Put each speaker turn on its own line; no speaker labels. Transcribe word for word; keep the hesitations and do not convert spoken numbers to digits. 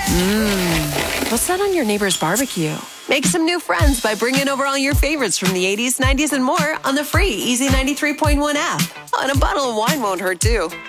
Mmm, what's that on your neighbor's barbecue? Make some new friends by bringing over all your favorites from the eighties, nineties, and more on the free Easy ninety-three point one app. Oh, and a bottle of wine won't hurt, too.